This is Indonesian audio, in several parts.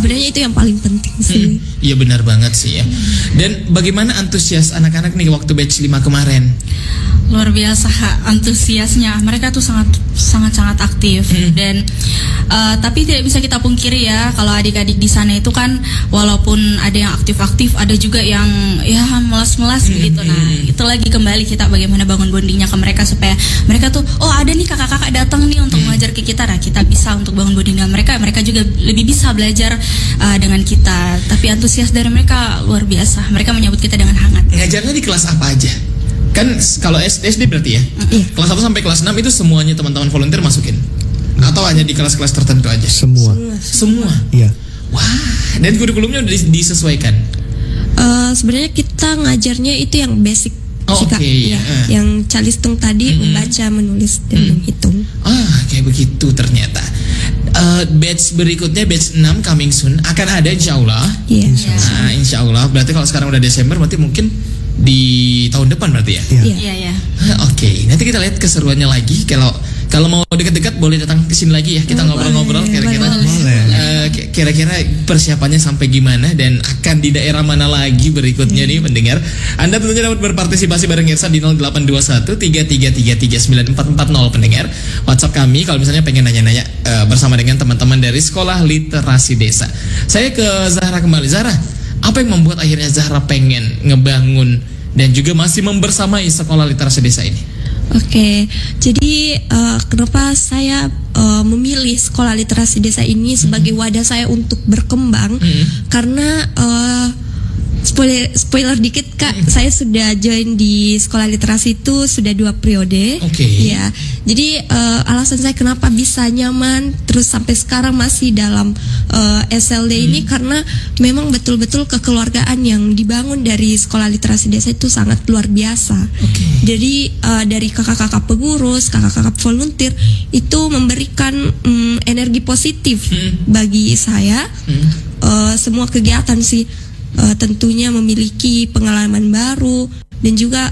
sebenarnya itu yang paling penting sih. Iya benar banget sih ya. Dan bagaimana antusias anak-anak nih waktu batch 5 kemarin? Luar biasa antusiasnya. Mereka tuh sangat aktif dan tapi tidak bisa kita pungkiri ya kalau adik-adik di sana itu kan walaupun ada yang aktif-aktif, ada juga yang ya melas-melas begitu. Nah, itu lagi kembali kita bagaimana bangun bondingnya ke mereka supaya mereka tuh ada nih kakak-kakak datang nih untuk mengajar ke kita. Nah, kita bisa untuk bangun bonding dengan mereka. Mereka juga lebih bisa belajar dengan kita. Tapi antusias dari mereka luar biasa. Mereka menyambut kita dengan hangat. Ngajarnya di kelas apa aja? Kan kalau SD berarti ya? Kelas 1 sampai kelas 6 itu semuanya teman-teman volunteer masukin? Atau hanya di kelas-kelas tertentu aja? Semua? Iya. Wah, dan kurikulumnya udah disesuaikan? Sebenarnya kita ngajarnya itu yang basic. Oke. Yang calistung tadi, membaca, menulis, dan menghitung. Kayak begitu ternyata. Batch berikutnya, batch 6 coming soon, akan ada insya Allah. Nah, insya Allah, berarti kalau sekarang udah Desember, berarti mungkin di tahun depan berarti ya? Iya. Oke, nanti kita lihat keseruannya lagi. Kalau mau dekat-dekat boleh datang ke sini lagi ya. Kita ngobrol-ngobrol kira-kira persiapannya sampai gimana dan akan di daerah mana lagi berikutnya nih pendengar. Anda tentunya dapat berpartisipasi bareng Irsa di 0821 333 9440 pendengar. WhatsApp kami kalau misalnya pengen nanya-nanya bersama dengan teman-teman dari Sekolah Literasi Desa. Saya ke Zahra kembali. Zahra, apa yang membuat akhirnya Zahra pengen ngebangun dan juga masih membersamai Sekolah Literasi Desa ini? Oke, jadi kenapa saya memilih Sekolah Literasi Desa ini sebagai wadah saya untuk berkembang? Karena spoiler dikit Kak, saya sudah join di Sekolah Literasi itu sudah 2 periode. Ya, jadi alasan saya kenapa bisa nyaman terus sampai sekarang masih dalam SLD ini karena memang betul-betul kekeluargaan yang dibangun dari Sekolah Literasi Desa itu sangat luar biasa. Jadi dari kakak-kakak pengurus, kakak-kakak volunteer itu memberikan energi positif bagi saya. Semua kegiatan sih tentunya memiliki pengalaman baru dan juga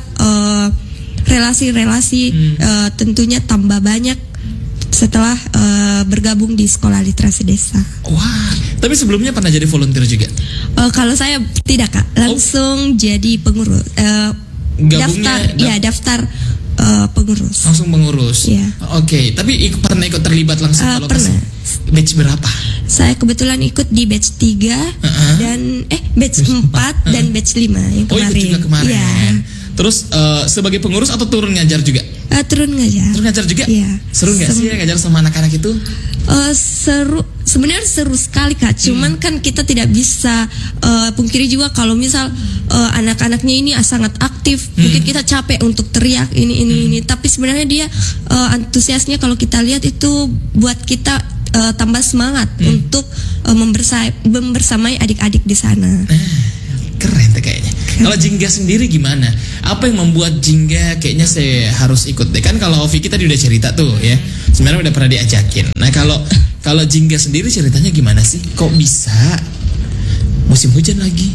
relasi-relasi tentunya tambah banyak setelah bergabung di Sekolah Literasi Desa. Wah, tapi sebelumnya pernah jadi volunteer juga? Kalau saya tidak Kak, langsung jadi pengurus. Daftar pengurus. Langsung pengurus. Iya. Oke, tapi pernah ikut terlibat langsung kalau pernah. Batch berapa? Saya kebetulan ikut di batch 3 dan batch 4 dan batch 5 yang kemarin. Ikut juga kemarin. Iya. Terus sebagai pengurus atau turun ngajar juga? Turun ngajar. Turun ngajar juga? Iya. Seru nggak sih ya ngajar sama anak-anak itu? Seru, sebenarnya seru sekali Kak. Cuman kan kita tidak bisa pungkiri juga kalau misal anak-anaknya ini sangat aktif, mungkin kita capek untuk teriak ini. Tapi sebenarnya dia antusiasnya kalau kita lihat itu buat kita tambah semangat untuk membersamai adik-adik di sana. Keren tuh kayaknya. Kalau Jingga sendiri gimana? Apa yang membuat Jingga kayaknya saya harus ikut deh? Kan kalau Vicky tadi udah cerita tuh ya, sebenarnya udah pernah diajakin. Nah kalau Jingga sendiri ceritanya gimana sih? Kok bisa? Musim hujan lagi.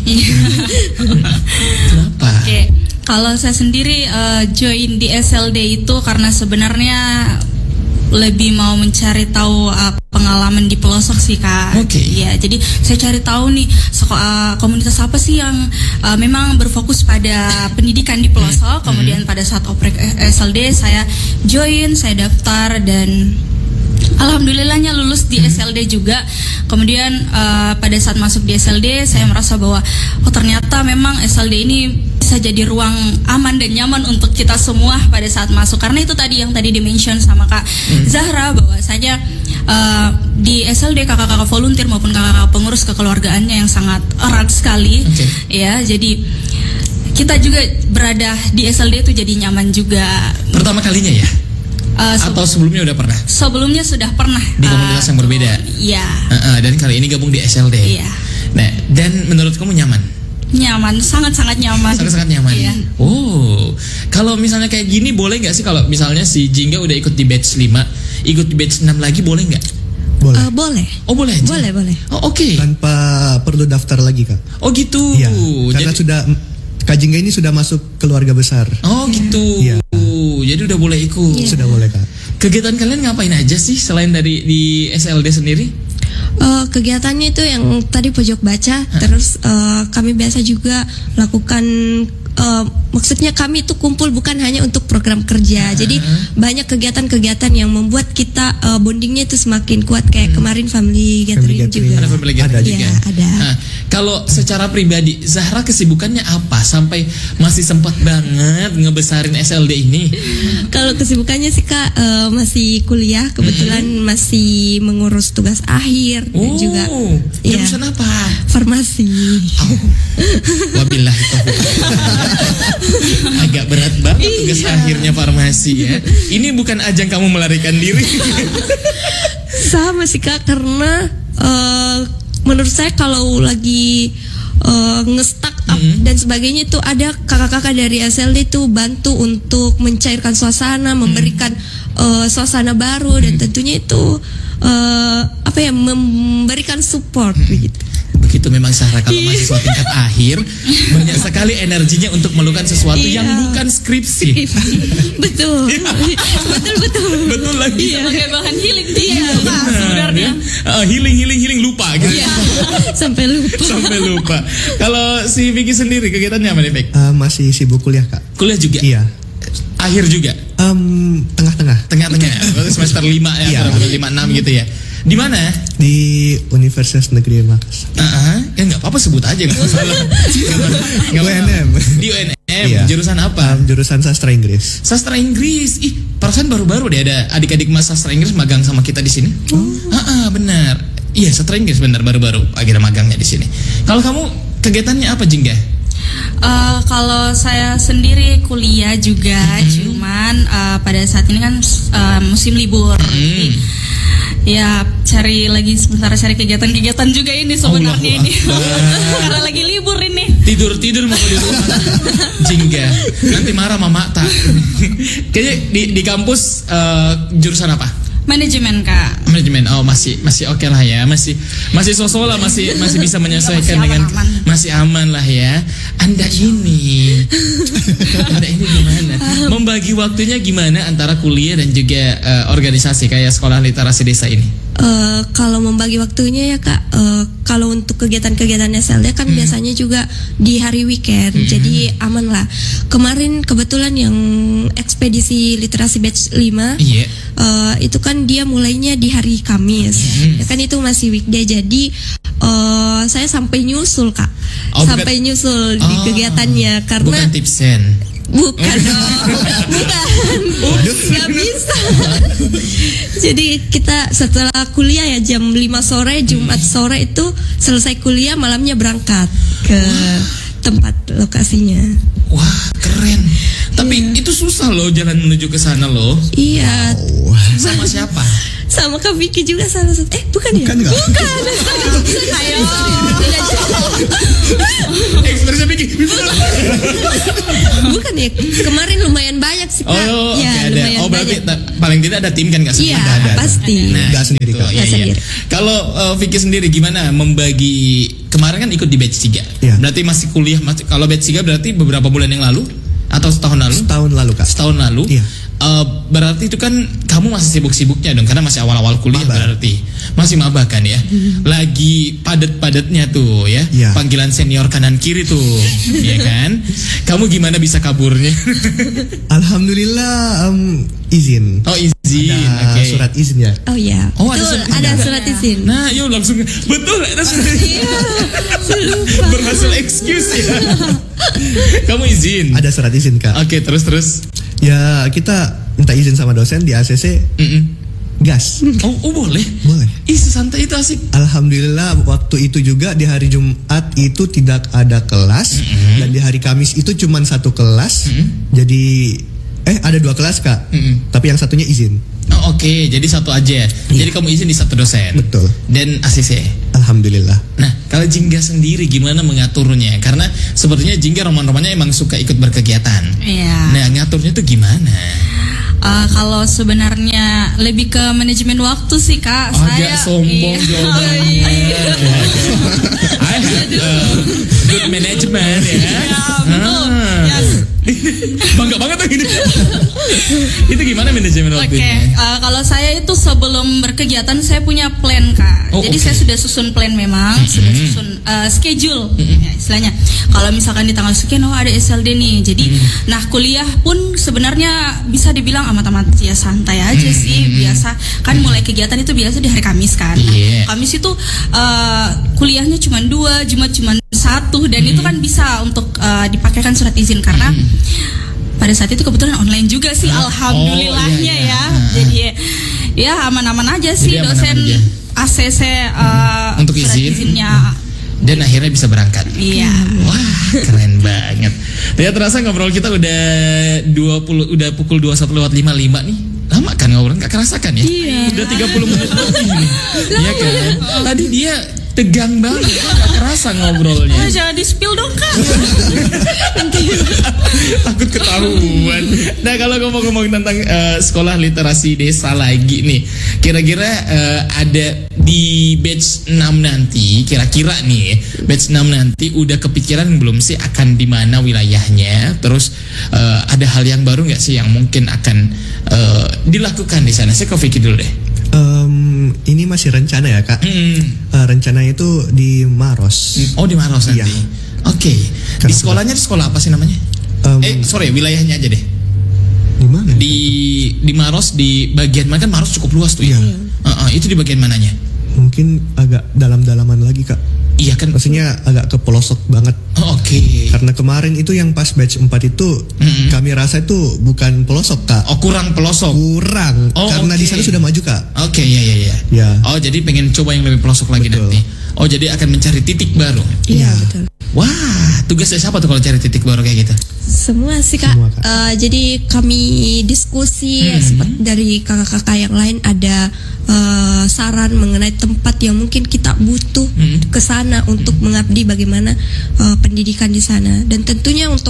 Kenapa? Kalau saya sendiri join di SLD itu karena sebenarnya lebih mau mencari tahu pengalaman di pelosok sih Kak. Ya, jadi saya cari tahu nih komunitas apa sih yang memang berfokus pada pendidikan di pelosok. Kemudian pada saat oprek SLD saya join, saya daftar dan alhamdulillahnya lulus di SLD juga. Kemudian pada saat masuk di SLD saya merasa bahwa ternyata memang SLD ini bisa jadi ruang aman dan nyaman untuk kita semua pada saat masuk. Karena itu tadi yang tadi di-mention sama Kak Zahra bahwasanya di SLD kakak-kakak volunteer maupun kakak-kakak pengurus kekeluargaannya yang sangat erat sekali. Ya, jadi kita juga berada di SLD itu jadi nyaman juga. Pertama kalinya ya? Atau sebelumnya udah pernah? Sebelumnya sudah pernah di komunitas yang berbeda. Iya. Dan kali ini gabung di SLD. Iya. Nah, dan menurut kamu nyaman? Nyaman, sangat-sangat nyaman. Sangat-sangat nyaman. Iya. Oh, kalau misalnya kayak gini boleh nggak sih kalau misalnya si Jingga udah ikut di batch 5, ikut di batch 6 lagi boleh nggak? Boleh. Boleh. Oh boleh aja? Boleh. Oh oke. Tanpa perlu daftar lagi Kak. Oh gitu. Iya. Karena sudah Kak Jingga ini sudah masuk keluarga besar. Oh gitu. Iya. Jadi udah boleh ikut. Sudah boleh Kak. Kegiatan kalian ngapain aja sih selain dari di SLD sendiri? Kegiatannya itu yang tadi pojok baca, terus kami biasa juga lakukan, maksudnya kami itu kumpul bukan hanya untuk program kerja, jadi banyak kegiatan-kegiatan yang membuat kita bondingnya itu semakin kuat, kayak kemarin family gathering juga. Ada family gathering juga. Ya, ada. Nah, kalau secara pribadi Zahra kesibukannya apa sampai masih sempat banget ngebesarin SLD ini? Kalau kesibukannya sih Kak, masih kuliah, kebetulan masih mengurus tugas akhir dan juga jurusan apa? Farmasi. Wabillahi taufiq. Agak berat banget tugas akhirnya farmasi ya. Ini bukan ajang kamu melarikan diri. Sama sih Kak, karena menurut saya kalau lagi nge-stuck up dan sebagainya itu ada kakak-kakak dari SLD itu bantu untuk mencairkan suasana, memberikan suasana baru dan tentunya itu memberikan support begitu. Begitu memang Zahra kalau mahasiswa tingkat akhir banyak sekali energinya untuk melakukan sesuatu yang bukan skripsi. Betul. Betul lagi. Sebagai bahan healing dia sebenarnya. Healing lupa gitu. Sampai lupa. Kalau si Vicky sendiri kegiatannya apa nih, Vicky? Masih sibuk kuliah Kak. Kuliah juga? Iya. Akhir juga? Tengah-tengah. Berarti semester 5 ya, 5-6 gitu ya. Di mana? Di Universitas Negeri Makassar. Ya nggak apa-apa, sebut aja, nggak masalah. UNM. Di UNM. Jurusan apa? Jurusan sastra Inggris. Sastra Inggris. Perasaan baru-baru deh ada adik-adik mas sastra Inggris magang sama kita di sini. Benar. Iya, sastra Inggris benar, baru-baru akhirnya magangnya di sini. Kalau kamu kegiatannya apa, Jingga? Kalau saya sendiri kuliah juga, cuman pada saat ini kan musim libur. Ya cari kegiatan-kegiatan juga ini sebenarnya ini. Karena lagi libur ini. Tidur mau di rumah. Jingga. Nanti marah mama tak. Kayaknya di kampus jurusan apa? Manajemen Kak. Manajemen. Oh masih oke lah ya. Masih sosok lah, masih bisa menyesuaikan dengan aman. Masih aman lah ya. Anda ini gimana? Membagi waktunya gimana antara kuliah dan juga organisasi kayak sekolah literasi desa ini? Kalau membagi waktunya ya Kak, kalau untuk kegiatan-kegiatan SLD kan biasanya juga di hari weekend, jadi aman lah. Kemarin kebetulan yang ekspedisi literasi batch 5 itu kan dia mulainya di hari Kamis, ya kan itu masih weekday, jadi saya sampai nyusul Kak, nyusul di kegiatannya karena bukan tipsen. Bukan dong, nggak bisa. Jadi kita setelah kuliah ya jam 5 sore Jumat sore itu selesai kuliah, malamnya berangkat ke tempat lokasinya. Wah keren. Tapi itu susah loh jalan menuju ke sana loh. Iya. Sama siapa? Sama Kak Vicky juga salah satu. Bukan ya? Bukan. Ayo. Ekspresi Vicky. Bukan ya. Kemarin lumayan banyak sih Kak. Ya, ada. Berarti paling tidak ada tim kan nggak sendiri? Iya, pasti. Nggak sendiri kok. Iya. Kalau Vicky sendiri gimana membagi? Kemarin kan ikut di batch 3. Iya. Berarti masih kuliah. Kalau batch 3 berarti beberapa bulan yang lalu? Atau setahun lalu? Setahun lalu Kak. Setahun lalu? Iya. Berarti itu kan kamu masih sibuk-sibuknya dong, karena masih awal-awal kuliah. Berarti masih maba kan ya. Lagi padat-padatnya tuh ya. Panggilan senior kanan kiri tuh. Ya kan? Kamu gimana bisa kaburnya? Alhamdulillah izin. Oh izin. Ada surat izin ya. Oh iya. Oh ada surat izin. Nah yuk langsung. Betul ada surat izin. Berhasil excuse ya. Kamu izin. Ada surat izin Kak. Oke, terus. Ya kita minta izin sama dosen di ACC. Gas. Oh boleh. Boleh. Santai itu asik. Alhamdulillah waktu itu juga di hari Jumat itu tidak ada kelas dan di hari Kamis itu cuma 1 kelas. Jadi ada 2 kelas Kak. Tapi yang satunya izin. Oh, oke. Jadi satu aja. Jadi kamu izin di satu dosen. Betul. Dan ACC. Alhamdulillah. Nah, kalau Jingga sendiri gimana mengaturnya? Karena sepertinya Jingga roman-romannya emang suka ikut berkegiatan. Iya. Nah, ngaturnya tuh gimana? Kalau sebenarnya lebih ke manajemen waktu sih Kak. Agak sombong jawabannya. good management ya. Betul. Yes. Bangga banget tuh ini. Itu gimana manajemen waktu Oke, kalau saya itu sebelum berkegiatan saya punya plan Kak. Jadi saya sudah susun plan memang, sudah susun schedule ya, istilahnya. Kalau misalkan di tanggal sekian ada SLD nih. Jadi nah kuliah pun sebenarnya bisa dibilang amat-amat ya santai aja sih. Biasa kan mulai kegiatan itu biasa di hari Kamis kan. Nah, Kamis itu kuliahnya cuma 2, Jumat cuma 1 dan itu kan bisa untuk dipakaikan surat izin karena pada saat itu kebetulan online juga sih, alhamdulillahnya ya. Jadi ya aman-aman aja sih. Jadi dosen ACC untuk surat izinnya. Dan akhirnya bisa berangkat. Iya. Wah, keren banget. Tidak terasa ngobrol kita udah pukul 21:55 nih. Lama kan ngobrol, nggak kerasa kan ya? Iya. Udah 30 menit lebih nih. Iya kan? Tadi dia tegang banget, nggak kerasa ngobrolnya. Jangan di-spill dong Kak. Takut ketahuan. Nah, kalau ngomong-ngomong tentang sekolah literasi desa lagi nih, kira-kira ada di batch 6 nanti, kira-kira nih batch 6 nanti udah kepikiran belum sih akan di mana wilayahnya? Terus ada hal yang baru nggak sih yang mungkin akan dilakukan di sana? Saya ke Vicky dulu deh. Ini masih rencana ya Kak. Rencananya itu di Maros. Oh, di Maros nanti. Iya. Oke. Di sekolahnya di sekolah apa sih namanya? Wilayahnya aja deh. Di mana? Di Maros, di bagian mana kan Maros cukup luas tuh ya. Itu di bagian mananya? Mungkin agak dalam-dalaman lagi Kak. Iya kan? Maksudnya agak ke pelosok banget. Oke. Karena kemarin itu yang pas batch 4 itu kami rasa itu bukan pelosok Kak. Oh, kurang pelosok. Kurang. Karena di sana sudah maju Kak. Oke, iya. Ya. Oh, jadi pengen coba yang lebih pelosok lagi nanti. Oh, jadi akan mencari titik baru. Iya, betul. Wah, tugasnya siapa tuh kalau cari titik baru kayak gitu? Semua sih Kak. Jadi kami diskusi dari kakak-kakak yang lain ada saran mengenai tempat yang mungkin kita butuh ke sana untuk mengabdi bagaimana pendidikan di sana, dan tentunya untuk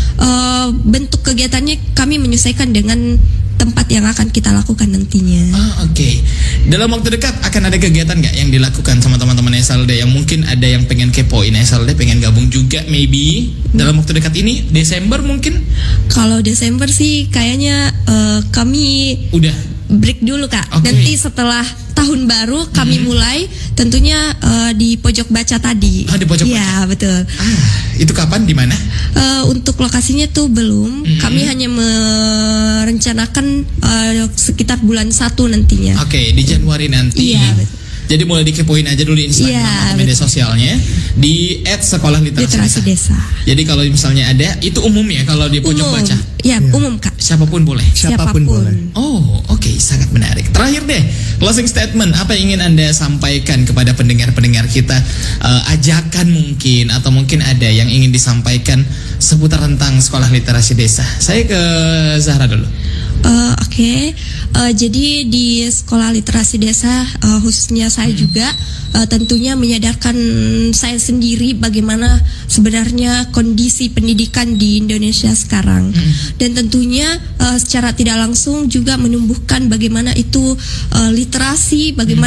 bentuk kegiatannya kami menyesuaikan dengan tempat yang akan kita lakukan nantinya. Oke. Dalam waktu dekat akan ada kegiatan nggak yang dilakukan sama teman-teman SLD yang mungkin ada yang pengen kepoin SLD, pengen gabung juga maybe dalam waktu dekat ini Desember mungkin? Kalau Desember sih kayaknya kami udah break dulu Kak. Okay. Nanti setelah tahun baru kami mulai tentunya di pojok baca tadi. Di pojok baca. Iya, betul. Itu kapan, di mana? Untuk lokasinya tuh belum. Kami hanya merencanakan sekitar bulan 1 nantinya. Oke, di Januari nanti. Iya, betul. Jadi mulai dikepoin aja dulu Instagram atau media sosialnya di @sekolahliterasi desa. Jadi kalau misalnya ada, itu umum ya kalau di pojok baca? Ya, umum Kak. Siapapun boleh? Siapapun boleh. Oh, oke, sangat menarik. Terakhir deh, closing statement, apa yang ingin Anda sampaikan kepada pendengar-pendengar kita? Ajakan mungkin, atau mungkin ada yang ingin disampaikan seputar tentang sekolah literasi desa. Saya ke Zahra dulu. Oke. Jadi di sekolah literasi desa khususnya saya juga tentunya menyadarkan saya sendiri bagaimana sebenarnya kondisi pendidikan di Indonesia sekarang, dan tentunya secara tidak langsung juga menumbuhkan bagaimana itu literasi, bagaimana